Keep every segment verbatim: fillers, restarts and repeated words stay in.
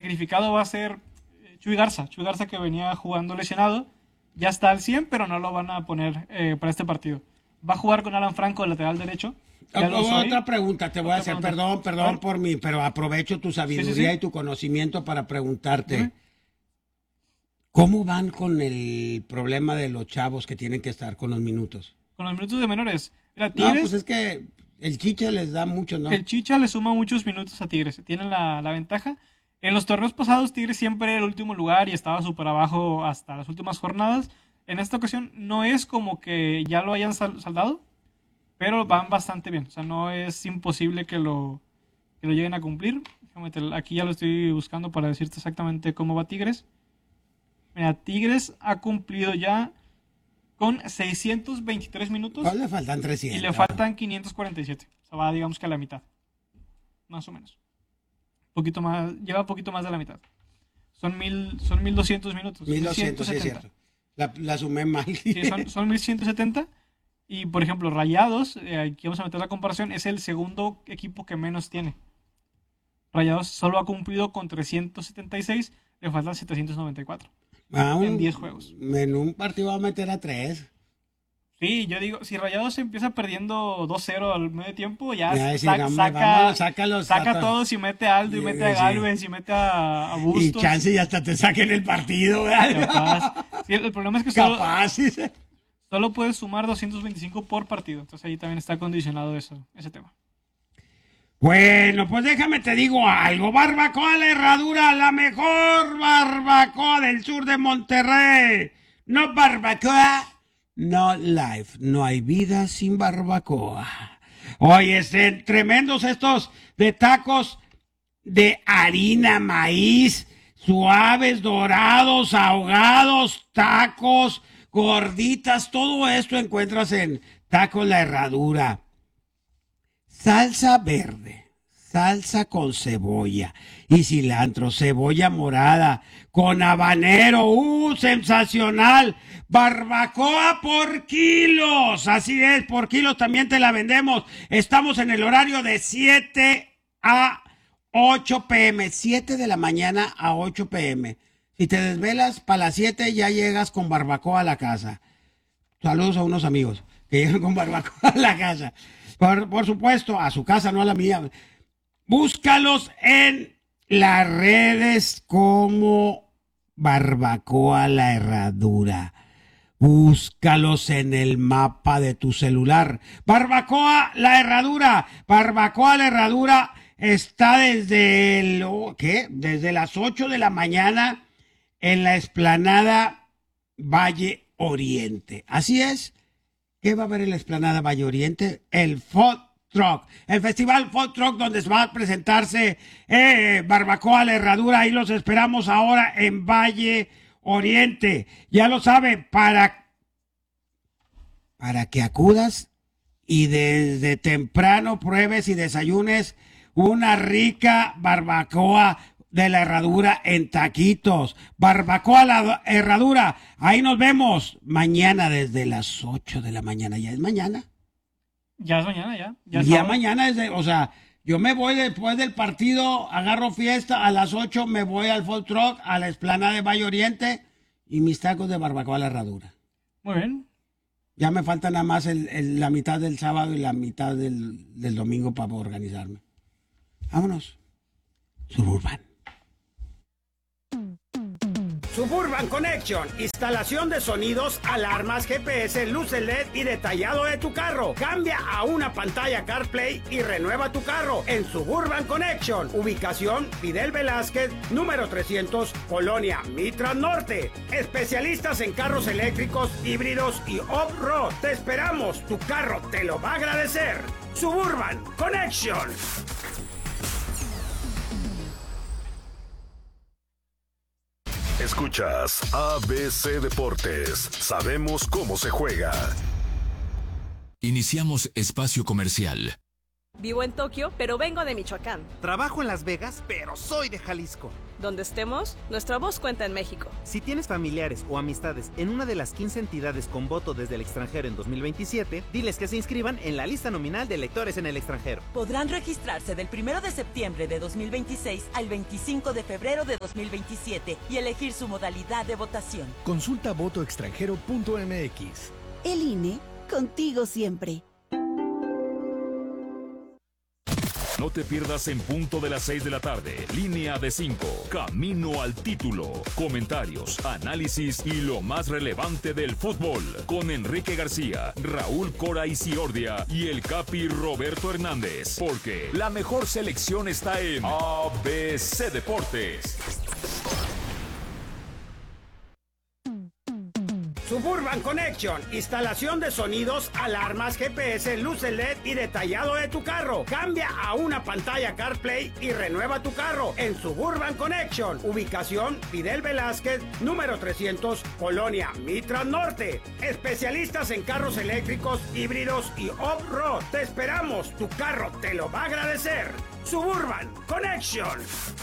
sacrificado va a ser Chuy Garza. Chuy Garza, que venía jugando lesionado, ya está al cien, pero no lo van a poner eh, para este partido. Va a jugar con Alan Franco, el lateral derecho. Otra pregunta te voy a hacer, pregunta. perdón, perdón por mí, pero aprovecho tu sabiduría sí, sí, sí. y tu conocimiento para preguntarte. ¿Sí? ¿Cómo van con el problema de los chavos que tienen que estar con los minutos? Con los minutos de menores. Mira, Tigres, no, pues es que el Chicha les da mucho, ¿no? El Chicha le suma muchos minutos a Tigres. Tienen la, la ventaja. En los torneos pasados, Tigres siempre era el último lugar y estaba súper abajo hasta las últimas jornadas. En esta ocasión no es como que ya lo hayan saldado, pero van bastante bien. O sea, no es imposible que lo, que lo lleguen a cumplir. Aquí ya lo estoy buscando para decirte exactamente cómo va Tigres. Mira, Tigres ha cumplido ya con seiscientos veintitrés minutos. ¿Cuál le faltan? trescientos. Y le faltan quinientos cuarenta y siete. O sea, va, digamos que a la mitad. Más o menos. Poquito más, lleva poquito más de la mitad. Son mil, son mil doscientos minutos. mil doscientos, sí, es cierto. La, la sumé mal. Sí, son, son mil ciento setenta. Y, por ejemplo, Rayados, eh, aquí vamos a meter la comparación, es el segundo equipo que menos tiene. Rayados solo ha cumplido con trescientos setenta y seis, le faltan setecientos noventa y cuatro. Ah, en diez juegos. En un partido va a meter a tres. Sí, yo digo, si Rayados empieza perdiendo dos cero al medio tiempo, ya, ya sa decir, saca, vamos, saca, los, saca a todos y mete a Aldo y, y mete a Galvez sí. y mete a, a Bustos. Y chance y hasta te saquen el partido, ¿verdad? Capaz. Sí, el, el problema es que solo, Capaz, sí. solo puedes sumar doscientos veinticinco por partido. Entonces ahí también está condicionado eso, ese tema. Bueno, pues déjame te digo algo. Barbacoa La Herradura, la mejor barbacoa del sur de Monterrey. No barbacoa, no life. No hay vida sin barbacoa. Oye, estén tremendos estos de tacos de harina, maíz, suaves, dorados, ahogados, tacos, gorditas. Todo esto encuentras en Tacos La Herradura. Salsa verde, salsa con cebolla y cilantro, cebolla morada, con habanero, ¡uh, sensacional! Barbacoa por kilos, así es, por kilos también te la vendemos. Estamos en el horario de siete a ocho pm, siete de la mañana a ocho pm. Si te desvelas para las siete ya llegas con barbacoa a la casa. Saludos a unos amigos que llegan con barbacoa a la casa. Por, por supuesto, a su casa, no a la mía. Búscalos en las redes como Barbacoa La Herradura. Búscalos en el mapa de tu celular. Barbacoa La Herradura. Barbacoa La Herradura está desde el, ¿qué? Desde las ocho de la mañana en la explanada Valle Oriente. Así es. ¿Qué va a haber en la explanada Valle Oriente? El Food Truck, el festival Food Truck, donde va a presentarse eh, Barbacoa La Herradura. Ahí los esperamos ahora en Valle Oriente. Ya lo sabe, para, para que acudas y desde temprano pruebes y desayunes una rica barbacoa de La Herradura en taquitos. Barbacoa La Herradura. Ahí nos vemos mañana desde las ocho de la mañana. ¿Ya es mañana? Ya es mañana, ya. Ya, ya mañana es de, o sea, yo me voy después del partido, agarro fiesta, a las ocho me voy al Food Truck, a la explanada de Valle Oriente y mis tacos de barbacoa La Herradura. Muy bien. Ya me falta nada más el, el, la mitad del sábado y la mitad del, del domingo para organizarme. Vámonos. Suburban. Suburban Connection, instalación de sonidos, alarmas, G P S, luces L E D y detallado de tu carro. Cambia a una pantalla CarPlay y renueva tu carro en Suburban Connection. Ubicación Fidel Velázquez, número trescientos, Colonia Mitras Norte. Especialistas en carros eléctricos, híbridos y off-road. Te esperamos, tu carro te lo va a agradecer. Suburban Connection. Escuchas A B C Deportes. Sabemos cómo se juega. Iniciamos espacio comercial. Vivo en Tokio, pero vengo de Michoacán. Trabajo en Las Vegas, pero soy de Jalisco. Donde estemos, nuestra voz cuenta en México. Si tienes familiares o amistades en una de las quince entidades con voto desde el extranjero en dos mil veintisiete, diles que se inscriban en la lista nominal de electores en el extranjero. Podrán registrarse del primero de septiembre de dos mil veintiséis al veinticinco de febrero de dos mil veintisiete y elegir su modalidad de votación. Consulta voto extranjero punto m x. El I N E, contigo siempre. No te pierdas en punto de las seis de la tarde. Línea de cinco. Camino al título. Comentarios, análisis y lo más relevante del fútbol. Con Enrique García, Raúl Cora Isiordia y el Capi Roberto Hernández. Porque la mejor selección está en A B C Deportes. Suburban Connection, instalación de sonidos, alarmas, G P S, luces L E D y detallado de tu carro. Cambia a una pantalla CarPlay y renueva tu carro en Suburban Connection. Ubicación Fidel Velázquez, número trescientos, Colonia Mitras Norte. Especialistas en carros eléctricos, híbridos y off-road. Te esperamos, tu carro te lo va a agradecer. Suburban Connection.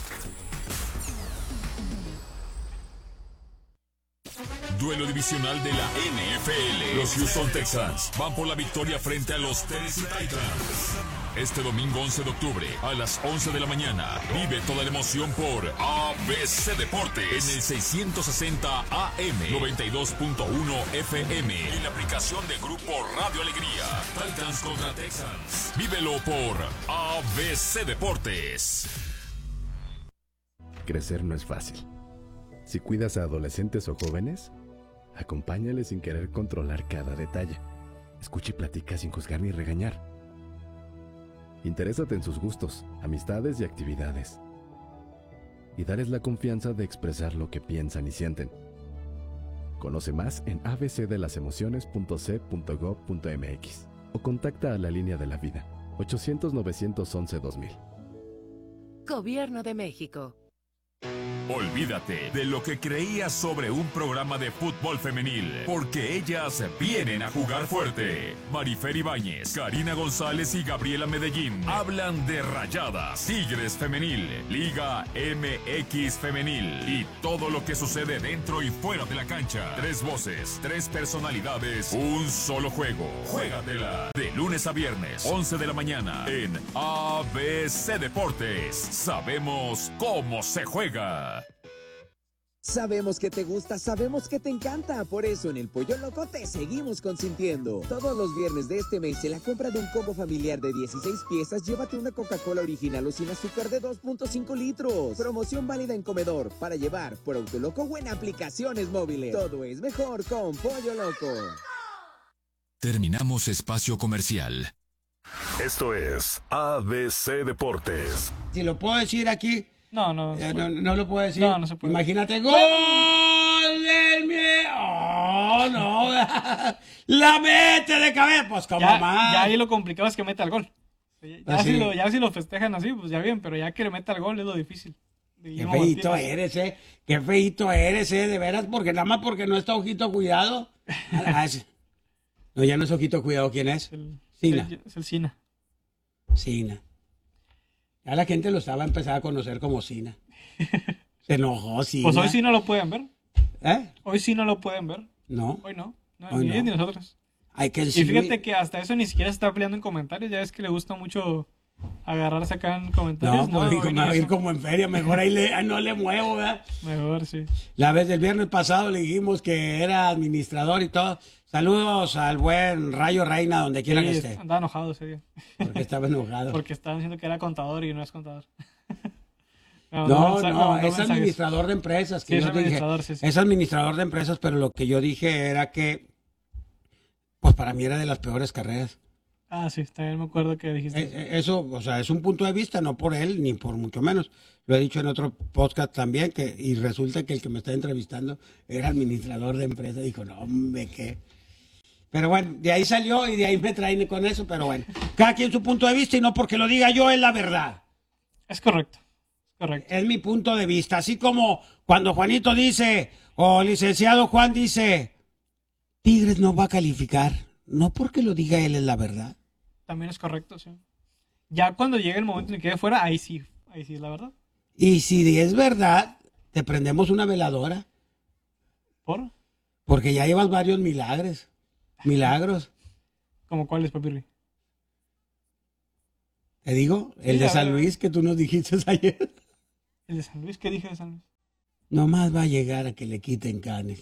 Duelo divisional de la N F L. Los Houston Texans van por la victoria frente a los Tennessee Titans. Este domingo once de octubre a las once de la mañana. Vive toda la emoción por A B C Deportes en el seiscientos sesenta A M, noventa y dos punto uno F M y en la aplicación de Grupo Radio Alegría. Titans contra Texans. Vívelo por A B C Deportes. Crecer no es fácil. Si cuidas a adolescentes o jóvenes, acompáñales sin querer controlar cada detalle. Escucha y platica sin juzgar ni regañar. Interésate en sus gustos, amistades y actividades. Y darles la confianza de expresar lo que piensan y sienten. Conoce más en a b c de las emociones punto c punto gov punto m x o contacta a la línea de la vida ochocientos, novecientos once, dos mil. Gobierno de México. Olvídate de lo que creías sobre un programa de fútbol femenil, porque ellas vienen a jugar fuerte. Marifer Ibáñez, Karina González y Gabriela Medellín hablan de Rayadas, Tigres Femenil, Liga M X Femenil y todo lo que sucede dentro y fuera de la cancha. Tres voces, tres personalidades, un solo juego. Juégatela. De lunes a viernes, once de la mañana, en A B C Deportes. Sabemos cómo se juega. Sabemos que te gusta, sabemos que te encanta. Por eso en el Pollo Loco te seguimos consintiendo. Todos los viernes de este mes, en la compra de un combo familiar de dieciséis piezas, llévate una Coca-Cola original o sin azúcar de dos punto cinco litros. Promoción válida en comedor, para llevar por Autoloco o en aplicaciones móviles. Todo es mejor con Pollo Loco. Terminamos espacio comercial. Esto es A B C Deportes. Si lo puedo decir aquí... No, no. Eh, no, no lo puedo decir. No, no se puede. Imagínate, gol del mie... Oh, no. La mete de cabeza. Pues como Ya, más. ya ahí lo complicado es que meta el gol. Ya, Ah, si sí. lo, ya si lo festejan así, pues ya bien, pero ya que le meta el gol es lo difícil. Qué Guillermo feíto Martínez. eres, eh. Qué feíto eres, eh. De veras, porque nada más porque no está Ojito Cuidado. Ah, ese. No, ya no es Ojito Cuidado. ¿Quién es? El, Sina. el- es el Sina. Sina. Ya la gente lo estaba a empezar a conocer como Sina. Se enojó, Sina. Pues hoy sí no lo pueden ver. ¿Eh? Hoy sí no lo pueden ver. No. Hoy no. No, Hoy ni no. ellos ni nosotros. Hay que Y decir. fíjate que hasta eso ni siquiera se está peleando en comentarios. Ya ves que le gusta mucho agarrarse acá en comentarios. No, pues, hoy hijo, ni me va a ir eso. como en feria. Mejor ahí le, no le muevo, ¿verdad? Mejor, sí. La vez del viernes pasado le dijimos que era administrador y todo. Saludos al buen Rayo Reina, donde quiera Sí, que esté. andaba enojado ese día. Porque estaba enojado. Porque estaban diciendo que era contador y no es contador. Me No, mandó mensa- me no, mandó es mensajes. administrador de empresas. Que Sí, es yo te dije, administrador, sí, sí. es administrador de empresas, pero lo que yo dije era que, pues para mí era de las peores carreras. Ah, sí, también me acuerdo que dijiste. Eh, eh, Eso, o sea, es un punto de vista, no por él, ni por mucho menos. Lo he dicho en otro podcast también, que y resulta que el que me está entrevistando era administrador de empresa. Dijo, no, hombre, ¿qué? Pero bueno, de ahí salió y de ahí me traen con eso, pero bueno. Cada quien su punto de vista y no porque lo diga yo es la verdad. Es correcto, es correcto. Es mi punto de vista. Así como cuando Juanito dice, o licenciado Juan dice, Tigres no va a calificar. No porque lo diga él es la verdad. También es correcto, sí. Ya cuando llegue el momento en que quede fuera, ahí sí, ahí sí es la verdad. Y si es verdad, te prendemos una veladora. ¿Por? Porque ya llevas varios milagros. Milagros. ¿Cómo cuáles, Papirri? Te digo, el Sí, de a San ver. Luis que tú nos dijiste ayer. ¿El de San Luis? ¿Qué dije de San Luis? Nomás va a llegar a que le quiten canes.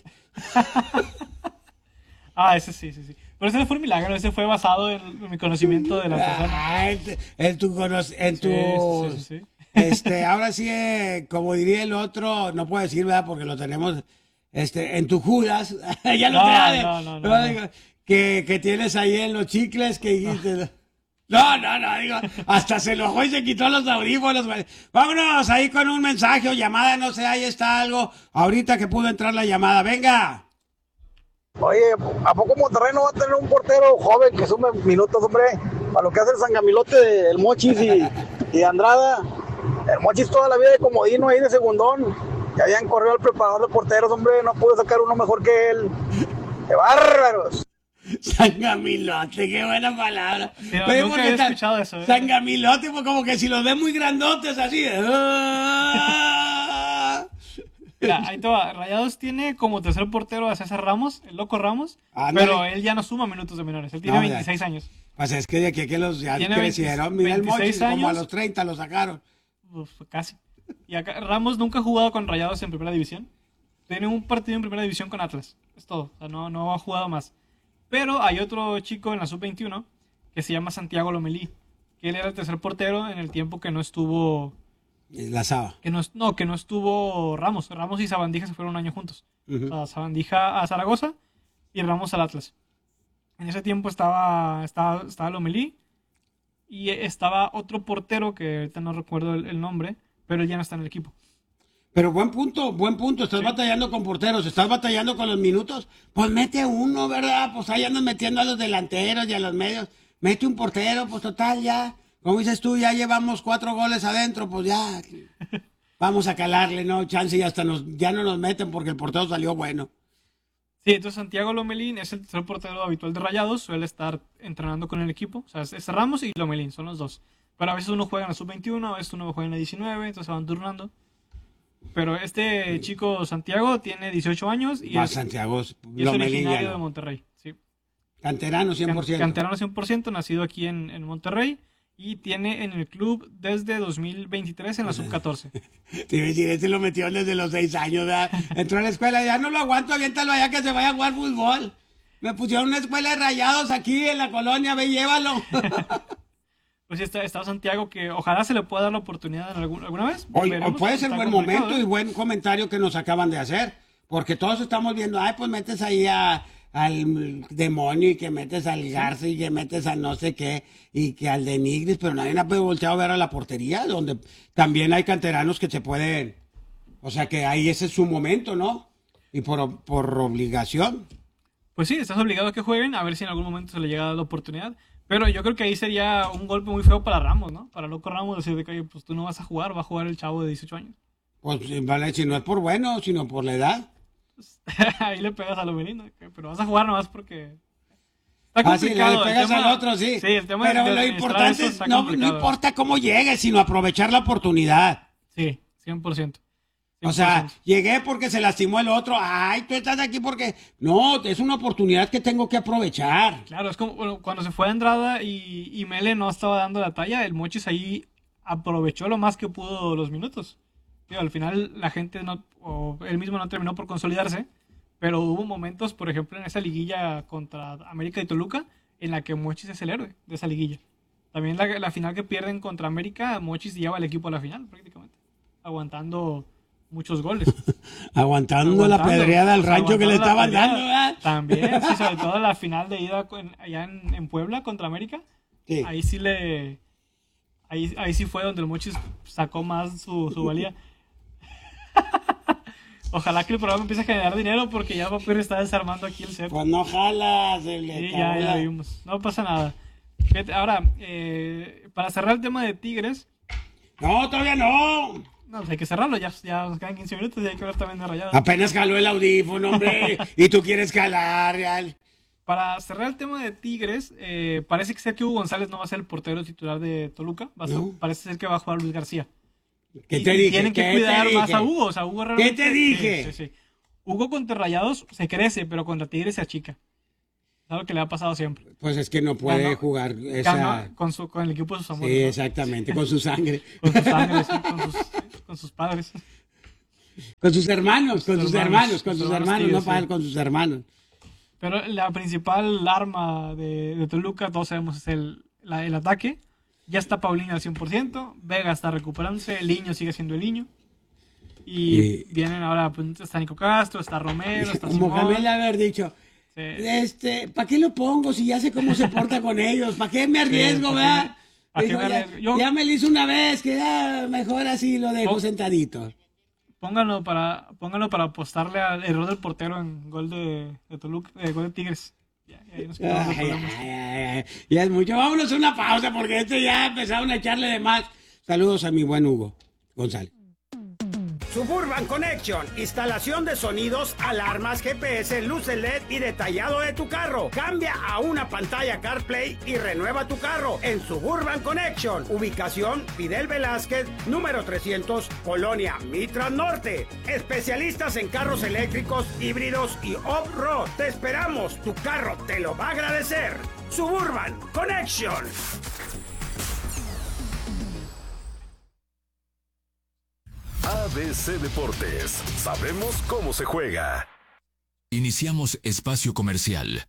Ah, ese sí, sí, sí. Pero ese no fue un milagro, ese fue basado en, en mi conocimiento de la persona. Ah, en, en tu cono- en Sí, tu sí, sí, sí. este, ahora sí, eh, como diría el otro, no puedo decir, ¿verdad? Porque lo tenemos, este, en tu Judas, ya lo No, trae, no, no, no, ¿no? no. Digo, que, que tienes ahí en los chicles que dijiste. No, no, no, digo, hasta se enojó y se quitó los audífonos, güey. Vámonos ahí con un mensaje o llamada, no sé, ahí está algo. Ahorita que pudo entrar la llamada, venga. Oye, ¿a poco Monterrey no va a tener un portero joven que sume minutos, hombre? A lo que hace el Sangamilote del Mochis y, y Andrada. El Mochis toda la vida de comodino ahí de segundón. Que habían corrido al preparador de porteros, hombre, no pudo sacar uno mejor que él. ¡Qué bárbaros! Sangamilote, qué buena palabra. Sí, Oye, nunca porque había está- escuchado eso, ¿eh? Sangamilote, pues como que si los ves muy grandotes, así. ¡ah! Mira, ahí te va. Rayados tiene como tercer portero a César Ramos, el loco Ramos, Ándale. pero él ya no suma minutos de menores. Él tiene No, ya. veintiséis años. Pues es que de aquí a que los ya Tiene crecieron. veinte Mira el veintiséis Mochis, como a años. los treinta lo sacaron. Uf, casi. Y acá Ramos nunca ha jugado con Rayados en primera división. Tiene un partido en primera división con Atlas. Es todo. O sea, no, no ha jugado más. Pero hay otro chico en la sub veintiuno que se llama Santiago Lomelí. Que él era el tercer portero en el tiempo que no estuvo. La Saba. Que no, no, que no estuvo Ramos. Ramos y Sabandija se fueron un año juntos. Ujú. O sea, Sabandija a Zaragoza y Ramos al Atlas. En ese tiempo estaba, estaba, estaba Lomelí y estaba otro portero que ahorita no recuerdo el, el nombre, pero él ya no está en el equipo. Pero buen punto, buen punto. Estás batallando con porteros, estás batallando con los minutos. Pues mete uno, ¿verdad? Pues ahí andas metiendo a los delanteros y a los medios. Mete un portero, pues total, ya. Como dices tú, ya llevamos cuatro goles adentro, pues ya. Vamos a calarle, ¿no? Chance y hasta nos, ya no nos meten porque el portero salió bueno. Sí, entonces Santiago Lomelín es el tercer portero habitual de Rayados, suele estar entrenando con el equipo. O sea, es, es Ramos y Lomelín, son los dos. Pero a veces uno juega en la sub veintiuno, a veces uno juega en la diecinueve, entonces se van turnando. Pero este chico Santiago tiene dieciocho años y Más es, Santiago y es Lomelí ya originario no. de Monterrey. Sí. Canterano cien por ciento. Can- Canterano cien por ciento, nacido aquí en, en Monterrey y tiene en el club desde dos mil veintitrés en la sub catorce. Te iba a decir, este lo metió desde los seis años, ¿verdad? Entró a la escuela, ya no lo aguanto, aviéntalo allá que se vaya a jugar fútbol. Me pusieron una escuela de Rayados aquí en la colonia, ve, llévalo. Pues sí, está, está Santiago que ojalá se le pueda dar la oportunidad en algún- alguna vez. Hoy, Veremos, hoy puede ser está buen complicado, momento ¿eh? y buen comentario que nos acaban de hacer, porque todos estamos viendo, ay, pues metes ahí a, al demonio y que metes al Garza y que metes a no sé qué y que al de Nigris, pero nadie ha volteado a ver a la portería, donde también hay canteranos que se pueden, o sea que ahí ese es su momento, ¿no? Y por, por obligación. Pues sí, estás obligado a que jueguen, a ver si en algún momento se le llega a dar la oportunidad. Pero yo creo que ahí sería un golpe muy feo para Ramos, ¿no? Para Loco Ramos decir de que, oye, pues tú no vas a jugar, va a jugar el chavo de dieciocho años. Pues vale, si no es por bueno, sino por la edad. Ahí le pegas a lo menino, pero vas a jugar nomás porque... Está Ah, sí, le complicado. el pegas tema- al otro, sí. Sí, el tema Pero de lo administrar importante eso es, está no, no complicado. importa cómo llegues, sino aprovechar la oportunidad. Sí, cien por ciento. O sea, llegué porque se lastimó el otro. Ay, tú estás aquí porque... No, es una oportunidad que tengo que aprovechar. Claro, es como bueno, cuando se fue Andrada y, y Mele no estaba dando la talla, el Mochis ahí aprovechó lo más que pudo los minutos. Digo, al final la gente no, o él mismo no terminó por consolidarse, pero hubo momentos, por ejemplo, en esa liguilla contra América y Toluca, en la que Mochis es el héroe de esa liguilla. También la, la final que pierden contra América, Mochis lleva al equipo a la final prácticamente, aguantando muchos goles. Aguantando, la pedreada al rancho que le aguantando la estaban pedreada. dando, ¿verdad? También, sí, sobre todo la final de ida con- allá en, en Puebla contra América. Sí. Ahí sí le... Ahí, ahí sí fue donde el Mochis sacó más su, su valía. Ojalá que el programa empiece a generar dinero porque ya Papir está desarmando aquí el set. Pues no jalas. El Sí, ya, ya vimos. No pasa nada. Fíjate, ahora, eh, para cerrar el tema de Tigres... No, todavía no. No, pues hay que cerrarlo, ya, ya nos quedan quince minutos y hay que hablar también de Rayados. Apenas jaló el audífono, hombre. Y tú quieres calar, real. Para cerrar el tema de Tigres, eh, parece que ser que Hugo González no va a ser el portero titular de Toluca. Va a ser- No. Parece ser que va a jugar Luis García. ¿Qué Y te dije? Tienen que ¿Qué cuidar te más dije? a Hugo. O sea, Hugo ¿Qué realmente- te dije? Sí, sí, sí. Hugo contra Rayados se crece, pero contra Tigres se achica. Es algo que le ha pasado siempre. Pues es que no puede Ganó- jugar esa... Ganó con, su, con el equipo de sus amores. Sí, ¿no? exactamente, con su sangre. Con su sangre, sí, con sus, con sus padres. Con sus hermanos, con sus hermanos, con sus hermanos, no Tigres, para sí. él, con sus hermanos. Pero la principal arma de, de Toluca, todos sabemos, es el, la- el ataque. Ya está Paulino al cien por ciento, Vega está recuperándose, el Niño sigue siendo el Niño. Y Y- vienen ahora, pues, está Nico Castro, está Romero, está Como Simón. Jamel haber dicho, Sí. este, ¿para qué lo pongo si ya sé cómo se porta con ellos? ¿Para qué me arriesgo, ¿para verdad? qué- para qué Dijo, me ya, arriesgo? Yo- ya me lo hizo una vez, que ya mejor así lo dejo Oh. sentadito. Pónganlo para, pónganlo para apostarle al error del portero en gol de, de Toluca, eh, gol de Tigres. Ya, ya, ahí nos quitamos de Ay, problemas. ay, ay, ay. Ya es mucho. Vámonos a una pausa porque esto ya empezaron a echarle de más. Saludos a mi buen Hugo González. Suburban Connection, instalación de sonidos, alarmas, G P S, luces L E D y detallado de tu carro. Cambia a una pantalla CarPlay y renueva tu carro en Suburban Connection. Ubicación Fidel Velázquez, número trescientos, Colonia Mitra Norte. Especialistas en carros eléctricos, híbridos y off-road. Te esperamos, tu carro te lo va a agradecer. Suburban Connection. A B C Deportes. Sabemos cómo se juega. Iniciamos espacio comercial.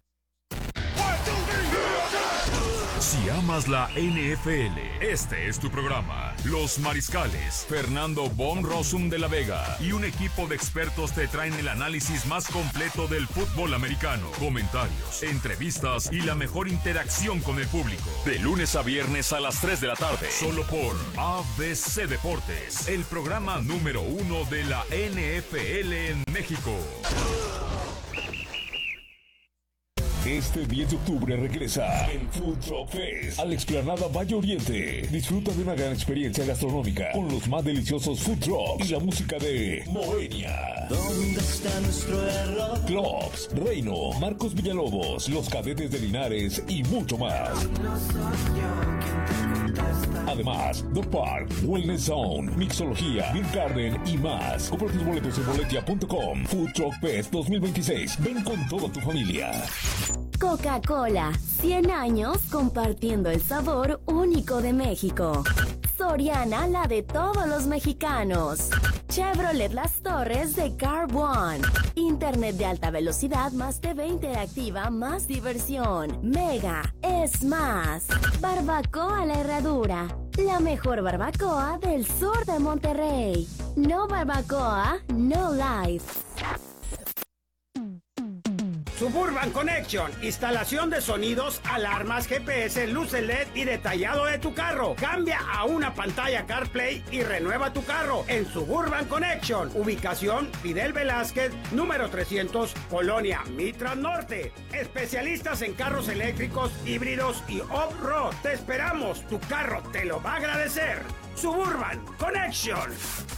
Si amas la N F L, este es tu programa. Los Mariscales, Fernando Von Rossum de la Vega y un equipo de expertos te traen el análisis más completo del fútbol americano. Comentarios, entrevistas y la mejor interacción con el público. De lunes a viernes a las tres de la tarde. Solo por A B C Deportes, el programa número uno de la N F L en México. Este diez de octubre regresa el Food Truck Fest a la explanada Valle Oriente. Disfruta de una gran experiencia gastronómica con los más deliciosos food trucks y la música de Moenia. ¿Dónde está nuestro error? Clubs, Reino, Marcos Villalobos, Los Cadetes de Linares y mucho más. Además, The Park, Wellness Zone, Mixología, Beer Garden y más. Compra tus boletos en boletia punto com. Food Truck Fest dos mil veintiséis. Ven con toda tu familia. Coca-Cola, cien años compartiendo el sabor único de México. Soriana, la de todos los mexicanos. Chevrolet Las Torres de Car One. Internet de alta velocidad más T V interactiva más diversión. Mega es más. Barbacoa La Herradura. La mejor barbacoa del sur de Monterrey. No barbacoa, no life. Suburban Connection, instalación de sonidos, alarmas, G P S, luces L E D y detallado de tu carro. Cambia a una pantalla CarPlay y renueva tu carro en Suburban Connection. Ubicación Fidel Velázquez, número trescientos, Colonia Mitra Norte. Especialistas en carros eléctricos, híbridos y off-road. Te esperamos, tu carro te lo va a agradecer. Suburban Connection.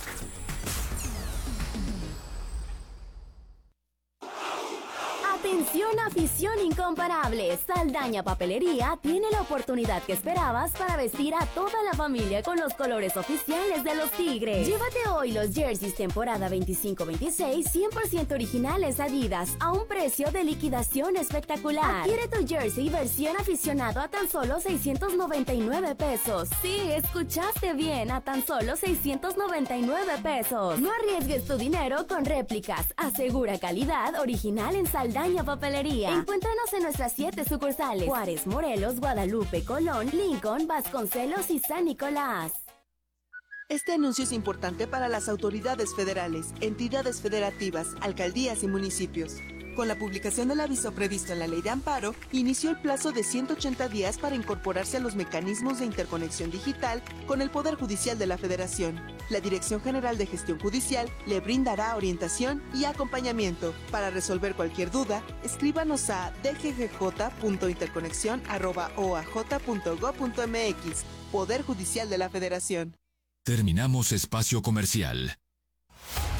Atención, afición incomparable. Saldaña Papelería tiene la oportunidad que esperabas para vestir a toda la familia con los colores oficiales de los Tigres. Llévate hoy los jerseys temporada veinticinco veintiséis cien por ciento originales Adidas a un precio de liquidación espectacular. Adquiere tu jersey versión aficionado a tan solo seiscientos noventa y nueve pesos. Sí, escuchaste bien, a tan solo seiscientos noventa y nueve pesos. No arriesgues tu dinero con réplicas. Asegura calidad original en Saldaña Papelería. Encuéntranos en nuestras siete sucursales: Juárez, Morelos, Guadalupe, Colón, Lincoln, Vasconcelos y San Nicolás. Este anuncio es importante para las autoridades federales, entidades federativas, alcaldías y municipios. Con la publicación del aviso previsto en la Ley de Amparo, inició el plazo de ciento ochenta días para incorporarse a los mecanismos de interconexión digital con el Poder Judicial de la Federación. La Dirección General de Gestión Judicial le brindará orientación y acompañamiento. Para resolver cualquier duda, escríbanos a d g g j punto interconexión arroba o a j punto gob punto m x. Poder Judicial de la Federación. Terminamos espacio comercial.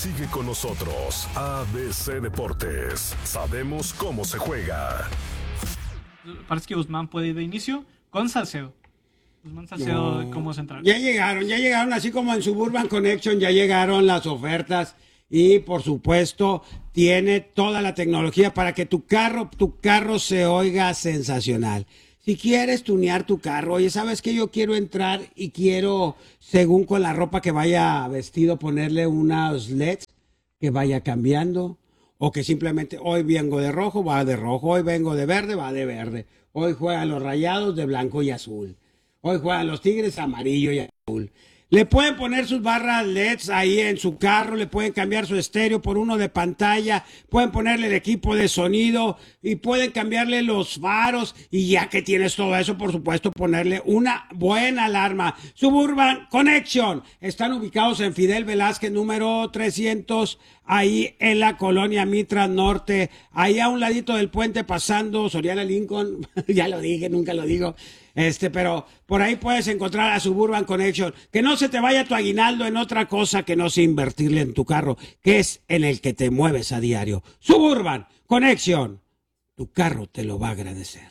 Sigue con nosotros, A B C Deportes. Sabemos cómo se juega. Parece que Guzmán puede ir de inicio con Salcedo. Guzmán Salcedo No. como central. Ya llegaron, ya llegaron, así como en Suburban Connection, ya llegaron las ofertas y por supuesto tiene toda la tecnología para que tu carro, tu carro se oiga sensacional. Si quieres tunear tu carro, oye, ¿sabes qué? Yo quiero entrar y quiero, según con la ropa que vaya vestido, ponerle unos L E Ds que vaya cambiando. O que simplemente hoy vengo de rojo, va de rojo. Hoy vengo de verde, va de verde. Hoy juegan los Rayados de blanco y azul. Hoy juegan los Tigres amarillo y azul. Le pueden poner sus barras L E Ds ahí en su carro, le pueden cambiar su estéreo por uno de pantalla, pueden ponerle el equipo de sonido y pueden cambiarle los faros y ya que tienes todo eso, por supuesto, ponerle una buena alarma. Suburban Connection. Están ubicados en Fidel Velázquez, número trescientos, ahí en la colonia Mitra Norte, ahí a un ladito del puente pasando Soriana Lincoln, ya lo dije, nunca lo digo. Este, pero por ahí puedes encontrar a Suburban Connection. Que no se te vaya tu aguinaldo en otra cosa que no sea invertirle en tu carro, que es en el que te mueves a diario. Suburban Connection. Tu carro te lo va a agradecer.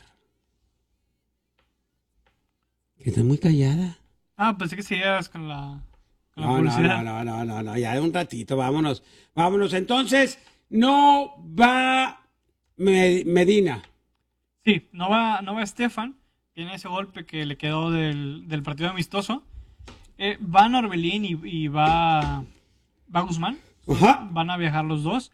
Estás muy callada. Ah, pensé que seguías con la, con la No, no, publicidad. no, no, no, no, no, ya de un ratito, vámonos. Vámonos. Entonces, no va Me- Medina. Sí, no va, no va Estefan. Tiene ese golpe que le quedó del, del partido amistoso. Eh, va Norbelín y, y va, va Guzmán. Ajá. Van a viajar los dos.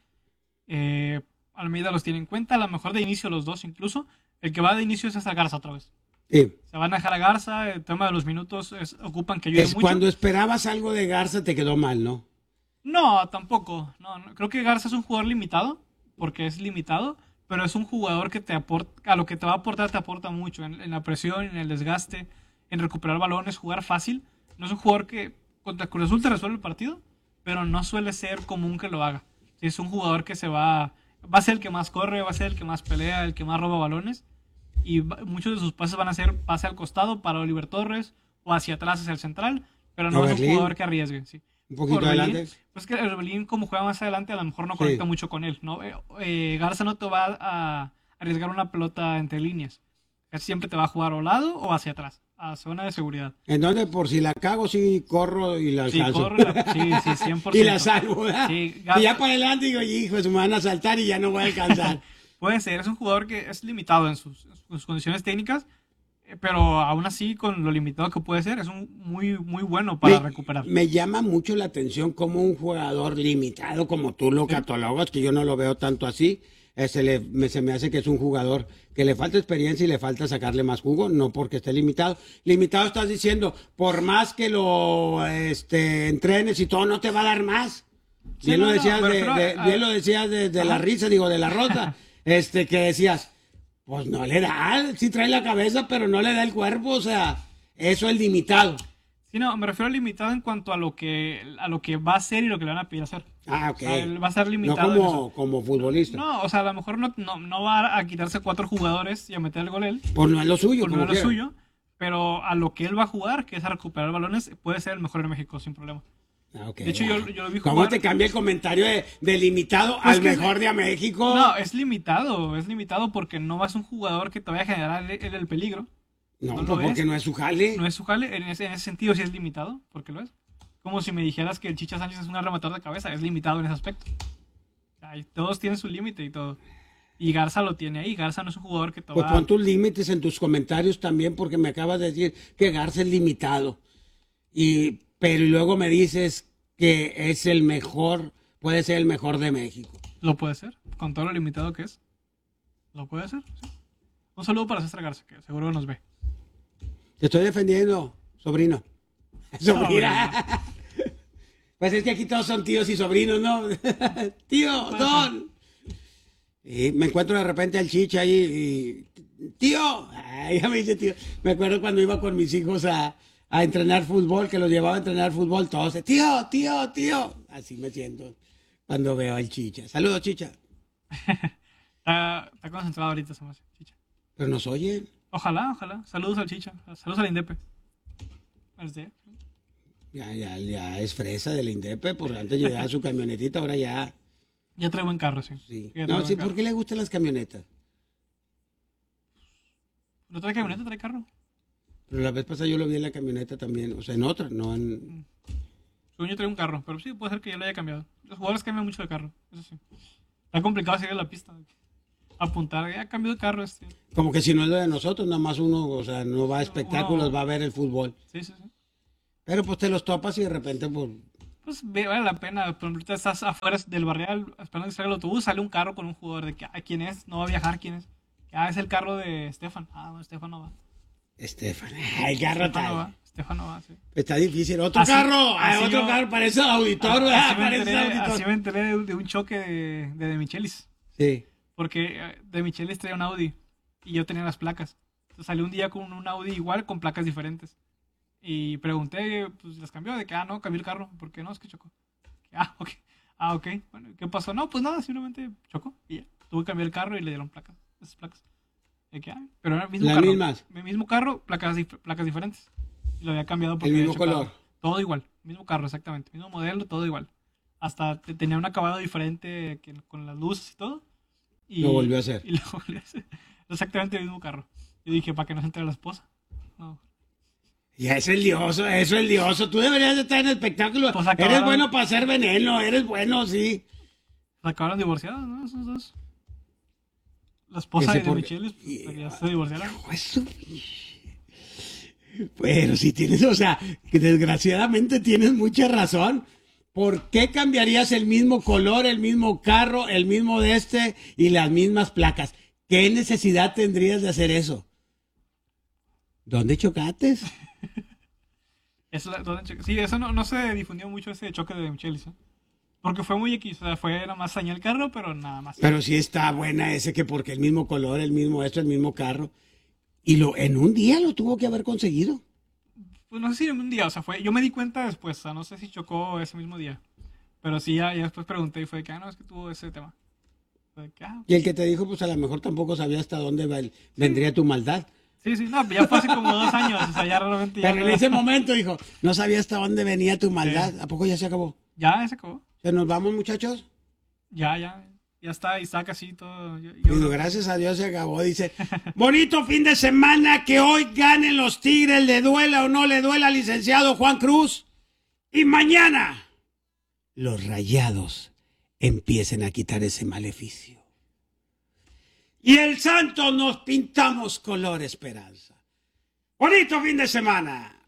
Eh, Almeida los tiene en cuenta. A lo mejor de inicio los dos incluso. El que va de inicio es esa Garza otra vez. Sí. Se van a dejar a Garza. El tema de los minutos es, ocupan que ayude Es mucho. cuando esperabas algo de Garza te quedó mal, ¿no? No, tampoco. No, no. Creo que Garza es un jugador limitado. Porque es limitado. Pero es un jugador que te aporta, a lo que te va a aportar te aporta mucho, en, en la presión, en el desgaste, en recuperar balones, jugar fácil. No es un jugador que contra Cruz Azul te resuelve el partido, pero no suele ser común que lo haga. Es un jugador que se va, va a ser el que más corre, va a ser el que más pelea, el que más roba balones, y va, muchos de sus pases van a ser pase al costado para Oliver Torres o hacia atrás hacia el central, pero no es un Orbelín. jugador que arriesgue. Sí. Un poquito Orbelín, adelante. pues que Orbelín, como juega más adelante, a lo mejor no conecta Sí. mucho con él, ¿no? Eh, eh, Garza no te va a arriesgar una pelota entre líneas. Él siempre te va a jugar o lado o hacia atrás, a zona de seguridad. Entonces, por si la cago, sí corro y la Sí, salvo. corre la- sí, sí, cien por Y ciento. la salvo, ¿verdad? Sí, y ya para adelante digo, hijo, me van a saltar y ya no voy a alcanzar. Puede ser, es un jugador que es limitado en sus, en sus condiciones técnicas, eh, pero aún así, con lo limitado que puede ser, es un muy, muy bueno para me, recuperar. me llama mucho la atención como un jugador limitado, como tú lo catalogas, que yo no lo veo tanto así. Eh, se, le, me, se me hace que es un jugador que le falta experiencia y le falta sacarle más jugo, no porque esté limitado. Limitado estás diciendo, por más que lo este, entrenes y todo, no te va a dar más. Sí, bien, no, lo no, decías me de, refiero a- de- a- bien lo decías de, de la Ajá. risa, digo, de la rota, este, que decías, pues no le da, sí trae la cabeza, pero no le da el cuerpo, o sea, eso es limitado. Sí, no, me refiero a limitado en cuanto a lo que a lo que va a hacer y lo que le van a pedir hacer. Ah, ok. O sea, él va a ser No limitado. en como, eso. como futbolista. No, o sea, a lo mejor no, no, no va a quitarse cuatro jugadores y a meter el gol él. Pues no es lo suyo, Pues no como es lo quiera. suyo. Pero a lo que él va a jugar, que es a recuperar balones, puede ser el mejor en México sin problema. Ah, ok, De hecho, ya. yo, yo lo vi ¿Cómo jugar. te cambia el comentario de, de limitado Pues al que es- mejor de México? No, es limitado. Es limitado porque no vas un jugador que te vaya a generar el, el- el peligro. No, lo pues porque es. no es su jale. No es su jale. En ese, en ese sentido sí es limitado, porque lo es. Como si me dijeras que el Chicha Sánchez es un rematador de cabeza. Es limitado en ese aspecto. O sea, y todos tienen su límite y todo. Y Garza lo tiene ahí. Garza no es un jugador que te Pues va pon tus límites en tus comentarios también, porque me acabas de decir que Garza es limitado. Y, pero luego me dices que es el mejor, puede ser el mejor de México. Lo puede ser, con todo lo limitado que es. Lo puede ser, sí. Un saludo para César Garza, que seguro nos ve. Te estoy defendiendo, sobrino. Sobrina. Pues es que aquí todos son tíos y sobrinos, ¿no? Tío, Don. Y me encuentro de repente al Chicha ahí y... Tío. Ay, ya me dice tío. Me acuerdo cuando iba con mis hijos a, a entrenar fútbol, que los llevaba a entrenar fútbol, todos, tío, tío, tío. Así me siento cuando veo al Chicha. Saludos, Chicha. Está, está concentrado ahorita, se me hace, Chicha. Pero nos oyen. Ojalá, ojalá. Saludos al Chicha. Saludos al Indepe. Al D. Ya, ya, ya es fresa de la Indepe, porque antes llevaba su camionetita, ahora ya... Ya trae buen carro, sí. sí. Ya trae No, buen sí, carro. ¿por qué le gustan las camionetas? ¿No trae camioneta, trae carro? Pero la vez pasada yo lo vi en la camioneta también, o sea, en otra, no en... Según yo trae un carro, pero sí, puede ser que ya lo haya cambiado. Los jugadores cambian mucho de carro, eso sí. Está complicado seguir la pista. Apuntar, ya cambió de carro este. Como que si no es lo de nosotros, nada más uno, o sea, no va a espectáculos, Uno- va a ver el fútbol. Sí, sí, sí. Pero pues te los topas y de repente, pues... Pues ve- vale la pena. Por ejemplo, ahorita estás afuera del barrial esperando que salga el autobús, sale un carro con un jugador de que, ah, ¿quién es? No va a viajar, ¿quién es? Ah, es el carro de Estefan. Ah, bueno, Estefan no va. Estefan, el carro Estefan no tal. va. Estefan no va, sí. Está difícil. Otro Así- carro, ah, así otro yo- carro, parece auditor, a- ¿verdad? así me Parece enteré, auditor. así me enteré de, de un choque de, de, de Michelis. Sí. Porque eh, de Michelis traía un Audi y yo tenía las placas. Entonces salí un día con un Audi igual con placas diferentes. Y pregunté, pues las cambió, de que, ah, no, cambió el carro. ¿Por qué no? Es que chocó. Ah, ok. Ah, ok. Bueno, ¿qué pasó? No, pues nada, simplemente chocó y ya. Tuve que cambiar el carro y le dieron placas. Esas placas. De que, ah, pero era el mismo ¿Las carro. mismas? El mismo carro, placas, dif- placas diferentes. Y lo había cambiado porque El había mismo chocado. color. Todo igual. Mismo carro, exactamente. Mismo modelo, todo igual. Hasta te- tenía un acabado diferente que- con las luces y todo. Y, Lo volvió a hacer. Y lo volvió a hacer. Exactamente el mismo carro. Y dije, para que no se entere la esposa. No. Ya es el dioso, eso es el dioso. Tú deberías de estar en el espectáculo. Pues Eres acabaron- bueno para hacer veneno, eres bueno, sí. Acabaron divorciados, ¿no? Esos dos. La esposa Ese de por- Michelis, pues, que ya se divorciaron. Eso. Pero si tienes, o sea, que desgraciadamente tienes mucha razón. ¿Por qué cambiarías el mismo color, el mismo carro, el mismo de este y las mismas placas? ¿Qué necesidad tendrías de hacer eso? ¿Dónde chocates? Eso, ¿dónde- sí, eso no, no se difundió mucho ese choque de Michelis, ¿eh? Porque fue muy X, o sea, fue nada más dañar el carro, pero nada más. Pero sí está buena ese que porque el mismo color, el mismo esto, el mismo carro. Y lo en un día lo tuvo que haber conseguido. Pues no sé si en un día, o sea, fue, yo me di cuenta después, o sea, no sé si chocó ese mismo día. Pero sí, ya, ya después pregunté y fue de que, ah, no, es que tuvo ese tema. Fue de que, ah, Y el que te dijo, pues a lo mejor tampoco sabía hasta dónde va el- vendría tu maldad. sí, sí, no, ya fue hace como dos años, o sea, ya realmente ya. Pero en ese momento dijo, no sabía hasta dónde venía tu maldad. ¿A poco ya se acabó? Ya, se acabó. ¿Se nos vamos, muchachos? Ya, ya, ya está, Isaac así todo. Yo, yo- Digo, gracias a Dios se acabó, dice. Bonito fin de semana, que hoy ganen los Tigres, le duela o no le duela al licenciado Juan Cruz. Y mañana los Rayados empiecen a quitar ese maleficio. Y el Santos nos pintamos color esperanza. Bonito fin de semana.